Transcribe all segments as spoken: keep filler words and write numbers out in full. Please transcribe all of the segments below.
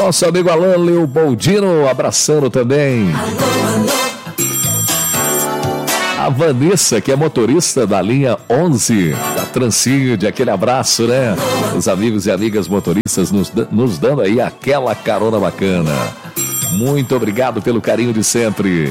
Nosso amigo Alain Leopoldino, abraçando também. A Vanessa, que é motorista da linha onze, da Transcid, aquele abraço, né? Os amigos e amigas motoristas nos, nos dando aí aquela carona bacana. Muito obrigado pelo carinho de sempre.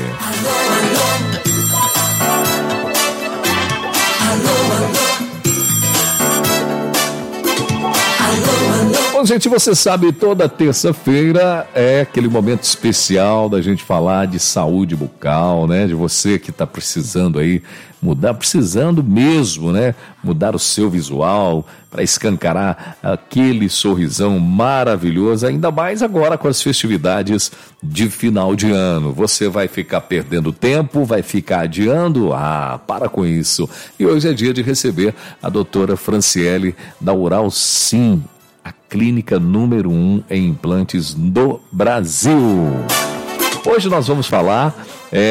Bom, gente, você sabe, toda terça-feira é aquele momento especial da gente falar de saúde bucal, né? De você que está precisando aí mudar, precisando mesmo, né? Mudar o seu visual para escancarar aquele sorrisão maravilhoso, ainda mais agora com as festividades de final de ano. Você vai ficar perdendo tempo, vai ficar adiando? Ah, para com isso. E hoje é dia de receber a doutora Franciele da Oral Sim, a clínica número um em implantes do Brasil. Hoje nós vamos falar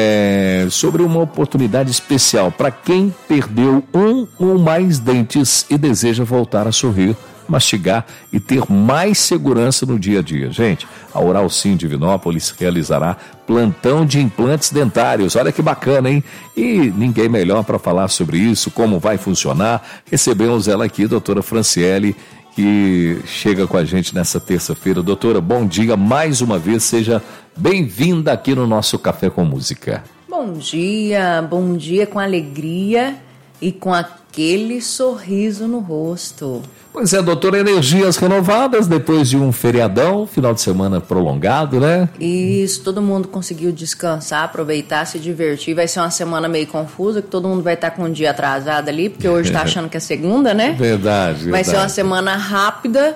é, sobre uma oportunidade especial para quem perdeu um ou mais dentes e deseja voltar a sorrir, mastigar e ter mais segurança no dia a dia. Gente, a Oral Sim Divinópolis realizará plantão de implantes dentários. Olha que bacana, hein? E ninguém melhor para falar sobre isso, como vai funcionar. Recebemos ela aqui, doutora Franciele, que chega com a gente nessa terça-feira. Doutora, bom dia mais uma vez, seja bem-vinda aqui no nosso Café com Música. Bom dia, bom dia com alegria e com aquele sorriso no rosto. Pois é, doutora, energias renovadas depois de um feriadão, final de semana prolongado, né? Isso, todo mundo conseguiu descansar, aproveitar, se divertir. Vai ser uma semana meio confusa, que todo mundo vai estar com um dia atrasado ali, porque hoje está achando que é segunda, né? Verdade, verdade. Vai ser uma semana rápida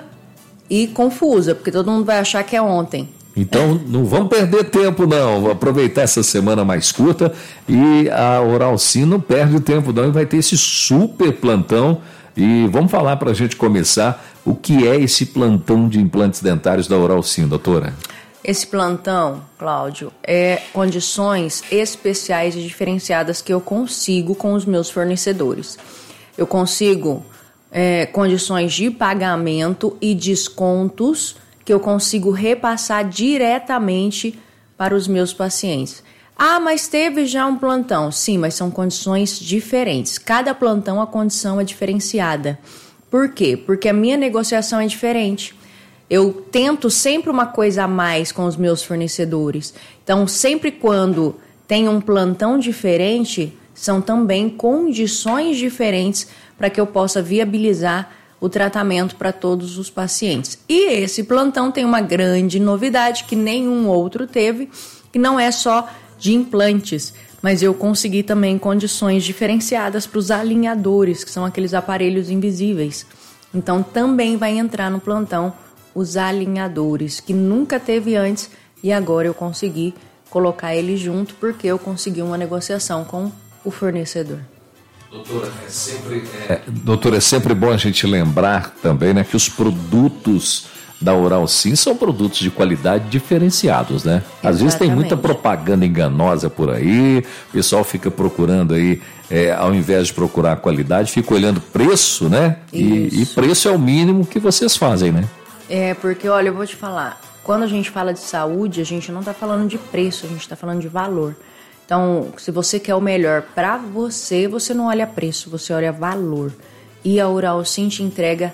e confusa, porque todo mundo vai achar que é ontem. Então, não vamos perder tempo, não. Vou aproveitar essa semana mais curta e a Oral Sim não perde tempo, não. E vai ter esse super plantão. E vamos falar para a gente começar o que é esse plantão de implantes dentários da Oral Sim, doutora. Esse plantão, Cláudio, é condições especiais e diferenciadas que eu consigo com os meus fornecedores. Eu consigo é, condições de pagamento e descontos que eu consigo repassar diretamente para os meus pacientes. Ah, mas teve já um plantão. Sim, mas são condições diferentes. Cada plantão, a condição é diferenciada. Por quê? Porque a minha negociação é diferente. Eu tento sempre uma coisa a mais com os meus fornecedores. Então, sempre quando tem um plantão diferente, são também condições diferentes para que eu possa viabilizar o tratamento para todos os pacientes. E esse plantão tem uma grande novidade que nenhum outro teve, que não é só de implantes, mas eu consegui também condições diferenciadas para os alinhadores, que são aqueles aparelhos invisíveis. Então também vai entrar no plantão os alinhadores, que nunca teve antes, e agora eu consegui colocar ele junto, porque eu consegui uma negociação com o fornecedor. Doutora, é sempre, é, doutora, é sempre bom a gente lembrar também, né, que os produtos da Oral Sim são produtos de qualidade diferenciados, né? Às Exatamente. Vezes tem muita propaganda enganosa por aí, o pessoal fica procurando aí, é, ao invés de procurar a qualidade, fica olhando preço, né? E, e preço é o mínimo que vocês fazem, né? É, porque, olha, eu vou te falar, quando a gente fala de saúde, a gente não está falando de preço, a gente está falando de valor. Então, se você quer o melhor para você, você não olha preço, você olha valor. E a Oral Sim te entrega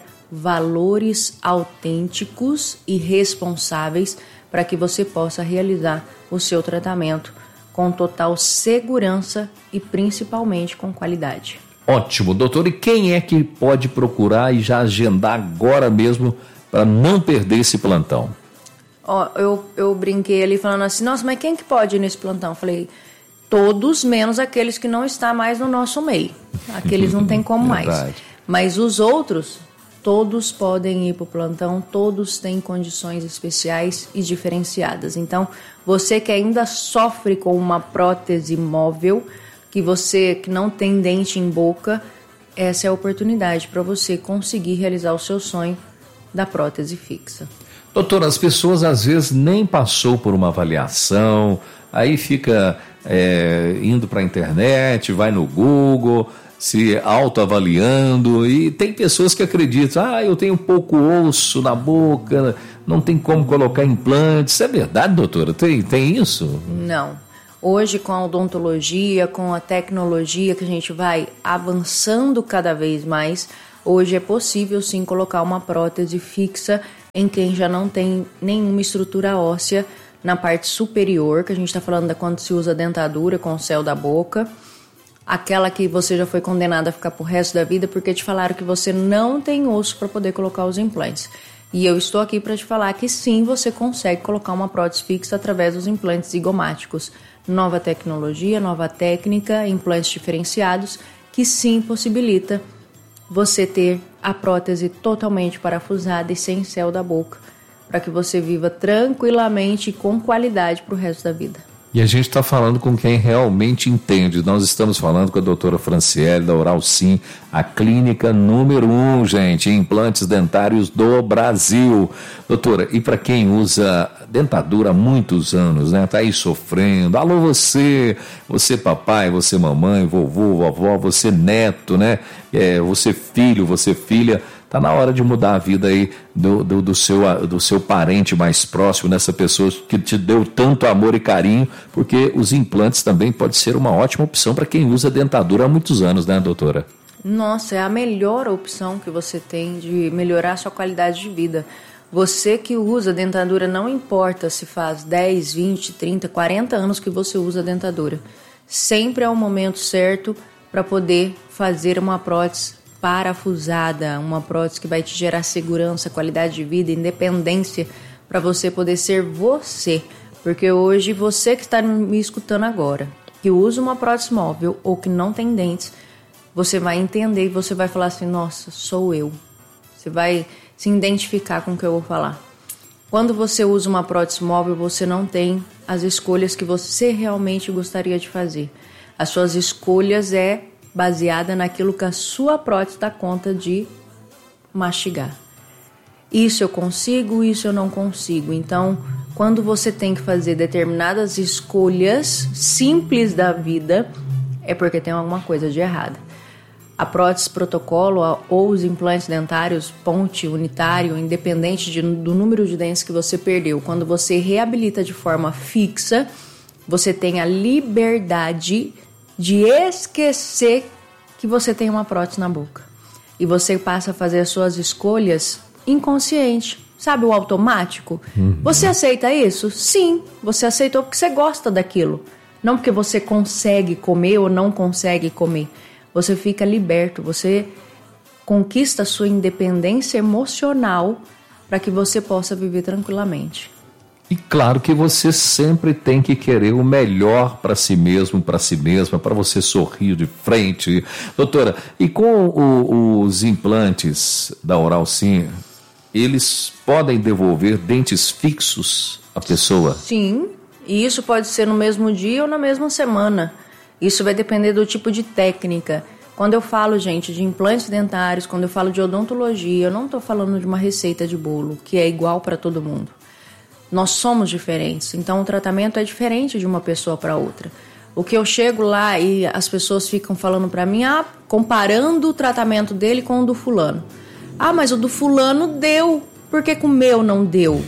valores autênticos e responsáveis para que você possa realizar o seu tratamento com total segurança e principalmente com qualidade. Ótimo, doutor. E quem é que pode procurar e já agendar agora mesmo para não perder esse plantão? Ó, eu, eu brinquei ali falando assim, nossa, mas quem que pode ir nesse plantão? Eu falei, todos menos aqueles que não estão mais no nosso meio. Aqueles não tem como mais. Mas os outros, todos podem ir para o plantão, todos têm condições especiais e diferenciadas. Então, você que ainda sofre com uma prótese móvel, que você que não tem dente em boca, essa é a oportunidade para você conseguir realizar o seu sonho da prótese fixa. Doutora, as pessoas às vezes nem passou por uma avaliação, aí fica é, indo para a internet, vai no Google, se autoavaliando, e tem pessoas que acreditam, ah, eu tenho pouco osso na boca, não tem como colocar implantes. É verdade, doutora? Tem, tem isso? Não. Hoje, com a odontologia, com a tecnologia que a gente vai avançando cada vez mais, hoje é possível sim colocar uma prótese fixa em quem já não tem nenhuma estrutura óssea na parte superior, que a gente está falando da quando se usa dentadura com o céu da boca, aquela que você já foi condenada a ficar pro resto da vida porque te falaram que você não tem osso para poder colocar os implantes. E eu estou aqui para te falar que sim, você consegue colocar uma prótese fixa através dos implantes zigomáticos. Nova tecnologia, nova técnica, implantes diferenciados, que sim possibilita você ter a prótese totalmente parafusada e sem céu da boca, para que você viva tranquilamente e com qualidade para o resto da vida. E a gente está falando com quem realmente entende. Nós estamos falando com a doutora Franciele, da Oral Sim, a clínica número um, gente, em implantes dentários do Brasil. Doutora, e para quem usa dentadura há muitos anos, né? Tá aí sofrendo. Alô, você, você papai, você mamãe, vovô, vovó, você neto, né? É, você filho, você filha. Está na hora de mudar a vida aí do, do, do, seu, do seu parente mais próximo, nessa pessoa que te deu tanto amor e carinho, porque os implantes também pode ser uma ótima opção para quem usa dentadura há muitos anos, né, doutora? Nossa, é a melhor opção que você tem de melhorar a sua qualidade de vida. Você que usa dentadura, não importa se faz dez, vinte, trinta, quarenta anos que você usa dentadura. Sempre é o momento certo para poder fazer uma prótese parafusada, uma prótese que vai te gerar segurança, qualidade de vida, independência, para você poder ser você. Porque hoje, você que está me escutando agora, que usa uma prótese móvel ou que não tem dentes, você vai entender e você vai falar assim, nossa, sou eu. Você vai se identificar com o que eu vou falar. Quando você usa uma prótese móvel, você não tem as escolhas que você realmente gostaria de fazer. As suas escolhas é baseada naquilo que a sua prótese dá conta de mastigar. Isso eu consigo, isso eu não consigo. Então, quando você tem que fazer determinadas escolhas simples da vida, é porque tem alguma coisa de errada. A prótese protocolo ou os implantes dentários ponte unitário, independente de, do número de dentes que você perdeu, quando você reabilita de forma fixa, você tem a liberdade de esquecer que você tem uma prótese na boca. E você passa a fazer as suas escolhas inconsciente. Sabe o automático? Uhum. Você aceita isso? Sim, você aceitou porque você gosta daquilo. Não porque você consegue comer ou não consegue comer. Você fica liberto, você conquista a sua independência emocional para que você possa viver tranquilamente. E claro que você sempre tem que querer o melhor para si mesmo, para si mesma, para você sorrir de frente. Doutora, e com o, os implantes da Oral Sim, eles podem devolver dentes fixos à pessoa? Sim, e isso pode ser no mesmo dia ou na mesma semana. Isso vai depender do tipo de técnica. Quando eu falo, gente, de implantes dentários, quando eu falo de odontologia, eu não estou falando de uma receita de bolo, que é igual para todo mundo. Nós somos diferentes, então o tratamento é diferente de uma pessoa para outra. O que eu chego lá e as pessoas ficam falando para mim, ah, comparando o tratamento dele com o do fulano. Ah, mas o do fulano deu, por que com o meu não deu?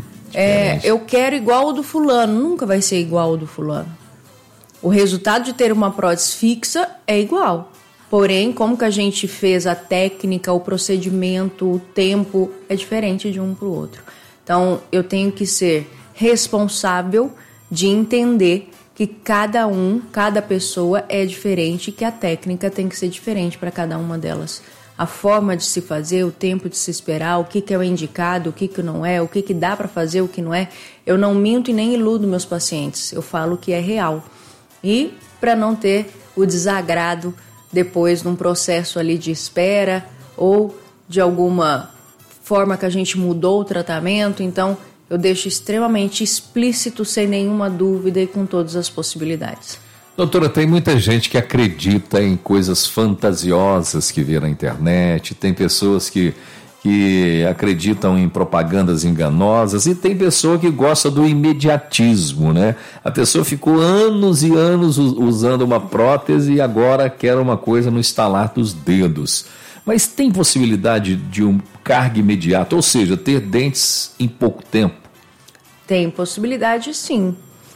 é, eu quero igual o do fulano, nunca vai ser igual o do fulano. O resultado de ter uma prótese fixa é igual. Porém, como que a gente fez a técnica, o procedimento, o tempo, é diferente de um para o outro. Então, eu tenho que ser responsável de entender que cada um, cada pessoa é diferente e que a técnica tem que ser diferente para cada uma delas. A forma de se fazer, o tempo de se esperar, o que, que é o indicado, o que, que não é, o que, que dá para fazer, o que não é. Eu não minto e nem iludo meus pacientes, eu falo o que é real. E para não ter o desagrado depois num processo ali de espera ou de alguma forma que a gente mudou o tratamento, então eu deixo extremamente explícito, sem nenhuma dúvida e com todas as possibilidades. Doutora, tem muita gente que acredita em coisas fantasiosas que vê na internet, tem pessoas que, que acreditam em propagandas enganosas e tem pessoa que gosta do imediatismo, né? A pessoa ficou anos e anos usando uma prótese e agora quer uma coisa no estalar dos dedos. Mas tem possibilidade de um carga imediata, ou seja, ter dentes em pouco tempo? Tem possibilidade, sim.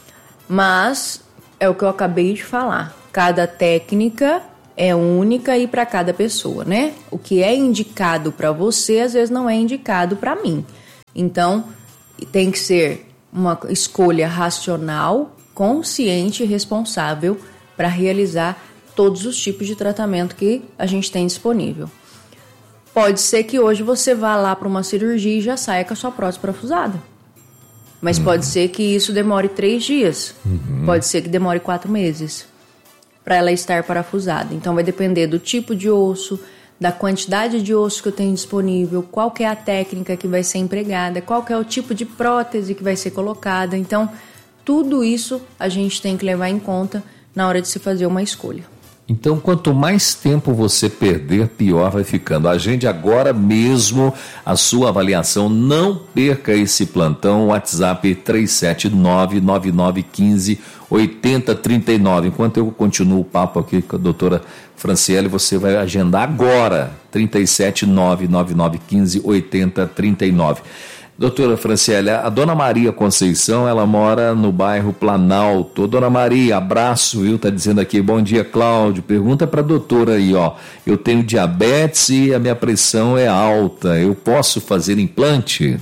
Mas é o que eu acabei de falar. Cada técnica é única e para cada pessoa, né? O que é indicado para você, às vezes não é indicado para mim. Então, tem que ser uma escolha racional, consciente e responsável para realizar todos os tipos de tratamento que a gente tem disponível. Pode ser que hoje você vá lá para uma cirurgia e já saia com a sua prótese parafusada. Mas uhum. pode ser que isso demore três dias. Uhum. Pode ser que demore quatro meses para ela estar parafusada. Então vai depender do tipo de osso, da quantidade de osso que eu tenho disponível, qual que é a técnica que vai ser empregada, qual que é o tipo de prótese que vai ser colocada. Então, tudo isso a gente tem que levar em conta na hora de se fazer uma escolha. Então, quanto mais tempo você perder, pior vai ficando. Agende agora mesmo a sua avaliação. Não perca esse plantão. WhatsApp três sete nove, nove nove um cinco, oito zero três nove. Enquanto eu continuo o papo aqui com a doutora Franciele, você vai agendar agora. três sete nove, nove nove um cinco, oito zero três nove. Doutora Franciele, a dona Maria Conceição, ela mora no bairro Planalto. Dona Maria, abraço, viu? Tá dizendo aqui, bom dia, Cláudio. Pergunta para a doutora aí, ó. Eu tenho diabetes e a minha pressão é alta. Eu posso fazer implante?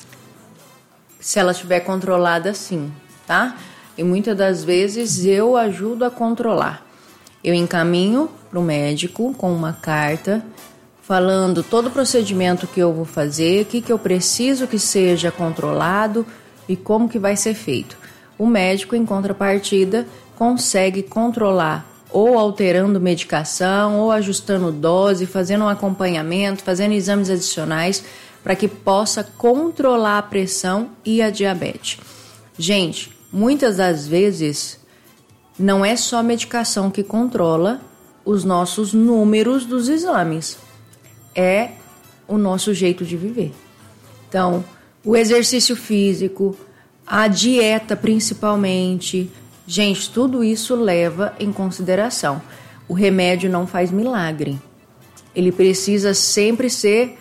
Se ela estiver controlada, sim, tá? E muitas das vezes eu ajudo a controlar. Eu encaminho para o médico com uma carta falando todo o procedimento que eu vou fazer, o que, que eu preciso que seja controlado e como que vai ser feito. O médico, em contrapartida, consegue controlar ou alterando medicação, ou ajustando dose, fazendo um acompanhamento, fazendo exames adicionais para que possa controlar a pressão e a diabetes. Gente, muitas das vezes não é só a medicação que controla os nossos números dos exames. É o nosso jeito de viver. Então, o exercício físico, a dieta principalmente, gente, tudo isso leva em consideração. O remédio não faz milagre. Ele precisa sempre ser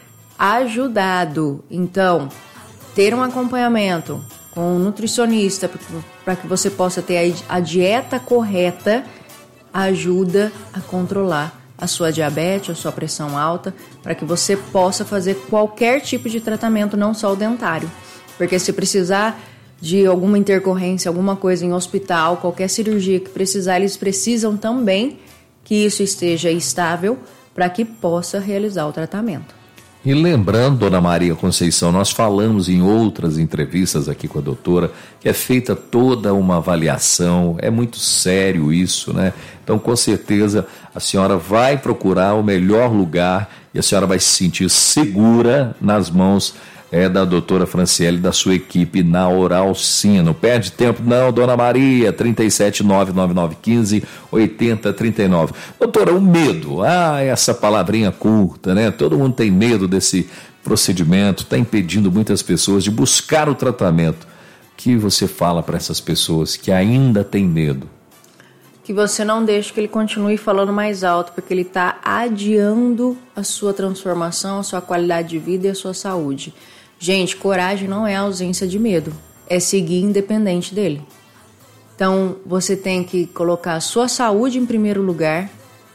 ajudado. Então, ter um acompanhamento com um nutricionista para que você possa ter a dieta correta ajuda a controlar a sua diabetes, a sua pressão alta, para que você possa fazer qualquer tipo de tratamento, não só o dentário. Porque se precisar de alguma intercorrência, alguma coisa em hospital, qualquer cirurgia que precisar, eles precisam também que isso esteja estável para que possa realizar o tratamento. E lembrando, dona Maria Conceição, nós falamos em outras entrevistas aqui com a doutora, que é feita toda uma avaliação, é muito sério isso, né? Então, com certeza, a senhora vai procurar o melhor lugar e a senhora vai se sentir segura nas mãos é, da doutora Franciele e da sua equipe na Oral Sim. Não perde tempo não, dona Maria, três sete nove, nove nove um cinco, oito zero três nove. Doutora, o medo, ah, essa palavrinha curta, né? Todo mundo tem medo desse procedimento, está impedindo muitas pessoas de buscar o tratamento. O que você fala para essas pessoas que ainda têm medo? Que você não deixe que ele continue falando mais alto, porque ele está adiando a sua transformação, a sua qualidade de vida e a sua saúde. Gente, coragem não é ausência de medo, é seguir independente dele. Então, você tem que colocar a sua saúde em primeiro lugar,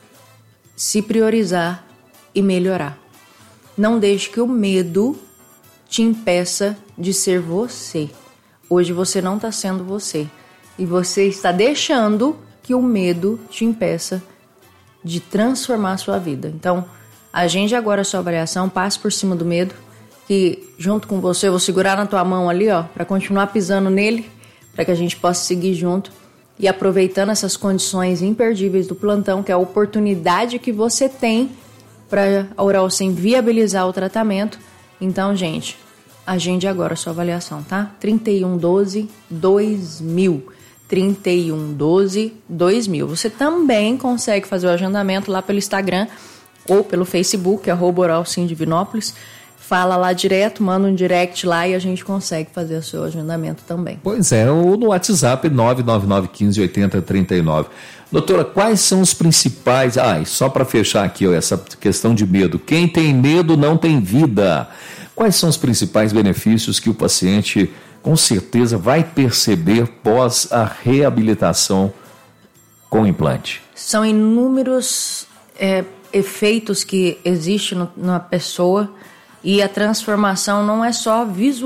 se priorizar e melhorar. Não deixe que o medo te impeça de ser você. Hoje você não está sendo você e você está deixando que o medo te impeça de transformar a sua vida. Então, agende agora a sua avaliação, passe por cima do medo, que junto com você eu vou segurar na tua mão ali, ó, para continuar pisando nele, para que a gente possa seguir junto e aproveitando essas condições imperdíveis do plantão, que é a oportunidade que você tem para a Oral Sim viabilizar o tratamento. Então, gente, agende agora a sua avaliação, tá? trinta e um doze, dois mil. trinta e um doze, dois mil. Você também consegue fazer o agendamento lá pelo Instagram ou pelo Facebook, arroba Oral Sim Divinópolis. fala lá direto, manda um direct lá e a gente consegue fazer o seu agendamento também. Pois é, ou no WhatsApp nove nove nove um cinco oito zero três nove. Doutora, quais são os principais... Ah, e só para fechar aqui, ó, essa questão de medo. Quem tem medo não tem vida. Quais são os principais benefícios que o paciente, com certeza, vai perceber pós a reabilitação com o implante? São inúmeros é, efeitos que existem no, na pessoa, e a transformação não é só visual.